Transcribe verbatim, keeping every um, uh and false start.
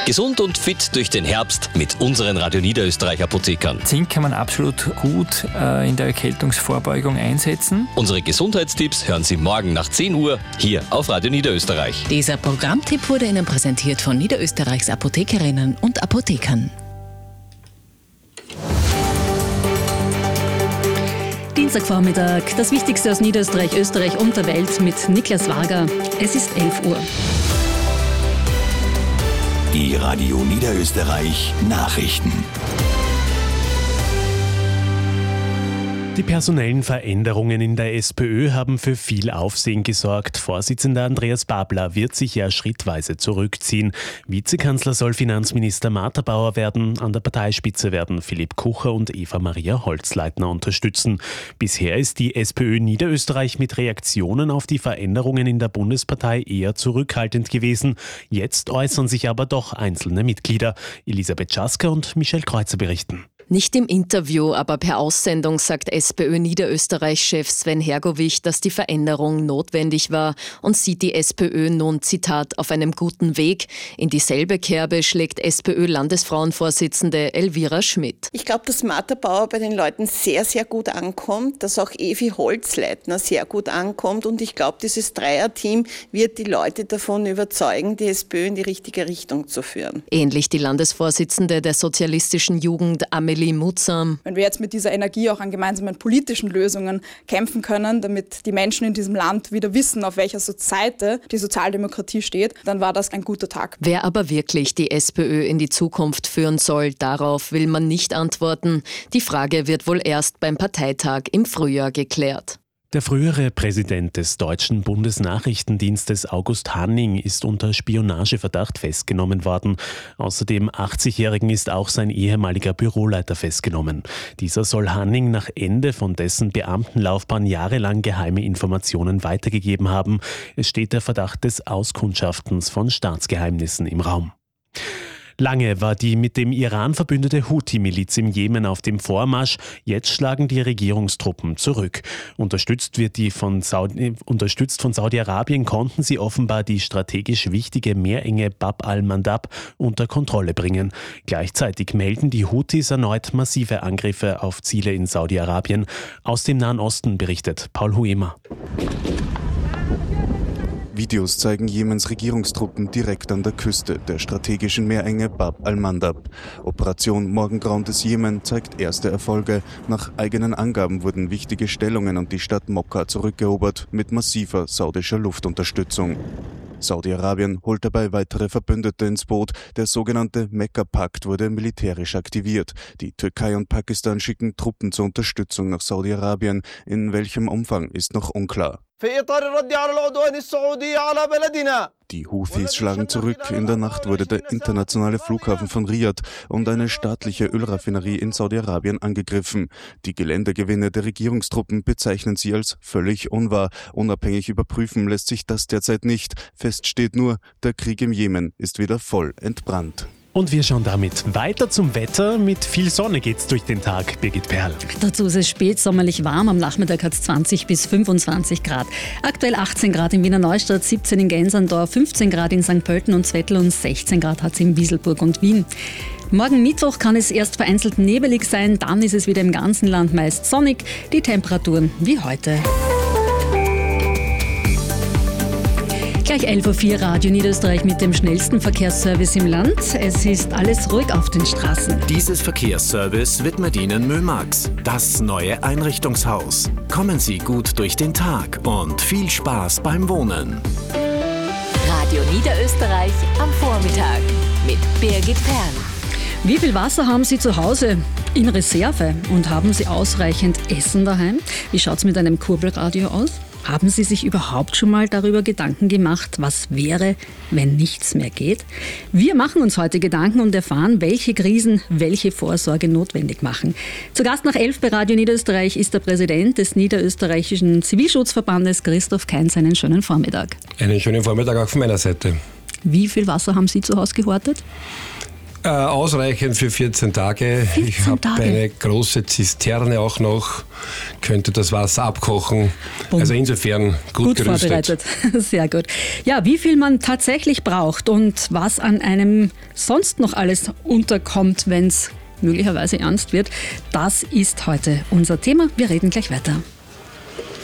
Gesund und fit durch den Herbst mit unseren Radio Niederösterreich Apothekern. Zink kann man absolut gut äh, in der Erkältungsvorbeugung einsetzen. Unsere Gesundheitstipps hören Sie morgen nach zehn Uhr hier auf Radio Niederösterreich. Dieser Programmtipp wurde Ihnen präsentiert von Niederösterreichs Apothekerinnen und Apothekern. Dienstagvormittag, das Wichtigste aus Niederösterreich, Österreich und der Welt mit Niklas Wager. Es ist elf Uhr. Die Radio Niederösterreich Nachrichten. Die personellen Veränderungen in der SPÖ haben für viel Aufsehen gesorgt. Vorsitzender Andreas Babler wird sich ja schrittweise zurückziehen. Vizekanzler soll Finanzminister Martha Bauer werden. An der Parteispitze werden Philipp Kucher und Eva-Maria Holzleitner unterstützen. Bisher ist die SPÖ Niederösterreich mit Reaktionen auf die Veränderungen in der Bundespartei eher zurückhaltend gewesen. Jetzt äußern sich aber doch einzelne Mitglieder. Elisabeth Schasker und Michelle Kreuzer berichten. Nicht im Interview, aber per Aussendung sagt SPÖ Niederösterreich-Chef Sven Hergovich, dass die Veränderung notwendig war und sieht die SPÖ nun, Zitat, auf einem guten Weg. In dieselbe Kerbe schlägt SPÖ-Landesfrauenvorsitzende Elvira Schmidt. Ich glaube, dass Martha Bauer bei den Leuten sehr, sehr gut ankommt, dass auch Evi Holzleitner sehr gut ankommt und ich glaube, dieses Dreierteam wird die Leute davon überzeugen, die SPÖ in die richtige Richtung zu führen. Ähnlich die Landesvorsitzende der sozialistischen Jugend Amelie Mutsam. Wenn wir jetzt mit dieser Energie auch an gemeinsamen politischen Lösungen kämpfen können, damit die Menschen in diesem Land wieder wissen, auf welcher Seite die Sozialdemokratie steht, dann war das ein guter Tag. Wer aber wirklich die SPÖ in die Zukunft führen soll, darauf will man nicht antworten. Die Frage wird wohl erst beim Parteitag im Frühjahr geklärt. Der frühere Präsident des deutschen Bundesnachrichtendienstes August Hanning ist unter Spionageverdacht festgenommen worden. Außerdem achtzigjährigen ist auch sein ehemaliger Büroleiter festgenommen. Dieser soll Hanning nach Ende von dessen Beamtenlaufbahn jahrelang geheime Informationen weitergegeben haben. Es steht der Verdacht des Auskundschaftens von Staatsgeheimnissen im Raum. Lange war die mit dem Iran verbündete Houthi-Miliz im Jemen auf dem Vormarsch. Jetzt schlagen die Regierungstruppen zurück. Unterstützt wird die von Saudi, unterstützt von Saudi-Arabien konnten sie offenbar die strategisch wichtige Meerenge Bab al-Mandab unter Kontrolle bringen. Gleichzeitig melden die Houthis erneut massive Angriffe auf Ziele in Saudi-Arabien. Aus dem Nahen Osten berichtet Paul Huemer. Videos zeigen Jemens Regierungstruppen direkt an der Küste der strategischen Meerenge Bab al-Mandab. Operation Morgengrauen des Jemen zeigt erste Erfolge. Nach eigenen Angaben wurden wichtige Stellungen und die Stadt Mokka zurückerobert mit massiver saudischer Luftunterstützung. Saudi-Arabien holt dabei weitere Verbündete ins Boot. Der sogenannte Mekka-Pakt wurde militärisch aktiviert. Die Türkei und Pakistan schicken Truppen zur Unterstützung nach Saudi-Arabien. In welchem Umfang ist noch unklar. Die Houthis schlagen zurück. In der Nacht wurde der internationale Flughafen von Riyadh und eine staatliche Ölraffinerie in Saudi-Arabien angegriffen. Die Geländegewinne der Regierungstruppen bezeichnen sie als völlig unwahr. Unabhängig überprüfen lässt sich das derzeit nicht. Fest steht nur, der Krieg im Jemen ist wieder voll entbrannt. Und wir schauen damit weiter zum Wetter. Mit viel Sonne geht's durch den Tag. Birgit Perl. Dazu ist es spätsommerlich warm. Am Nachmittag hat es zwanzig bis fünfundzwanzig Grad. Aktuell achtzehn Grad in Wiener Neustadt, siebzehn in Gensandorf, fünfzehn Grad in Sankt Pölten und Zwettl und sechzehn Grad hat es in Wieselburg und Wien. Morgen Mittwoch kann es erst vereinzelt nebelig sein, dann ist es wieder im ganzen Land meist sonnig. Die Temperaturen wie heute. Gleich elf Uhr vier Radio Niederösterreich mit dem schnellsten Verkehrsservice im Land. Es ist alles ruhig auf den Straßen. Dieses Verkehrsservice widmet Ihnen Mömax, das neue Einrichtungshaus. Kommen Sie gut durch den Tag und viel Spaß beim Wohnen. Radio Niederösterreich am Vormittag mit Birgit Perl. Wie viel Wasser haben Sie zu Hause in Reserve und haben Sie ausreichend Essen daheim? Wie schaut es mit einem Kurbelradio aus? Haben Sie sich überhaupt schon mal darüber Gedanken gemacht, was wäre, wenn nichts mehr geht? Wir machen uns heute Gedanken und erfahren, welche Krisen welche Vorsorge notwendig machen. Zu Gast nach elf bei Radio Niederösterreich ist der Präsident des Niederösterreichischen Zivilschutzverbandes, Christoph Kainz. Einen schönen Vormittag. Einen schönen Vormittag auch von meiner Seite. Wie viel Wasser haben Sie zu Hause gehortet? Äh, ausreichend für vierzehn Tage. vierzehn ich habe Tage. eine große Zisterne auch noch, könnte das Wasser abkochen. Boom. Also insofern gut, Gut gerüstet. vorbereitet, sehr gut. Ja, wie viel man tatsächlich braucht und was an einem sonst noch alles unterkommt, wenn es möglicherweise ernst wird, das ist heute unser Thema. Wir reden gleich weiter.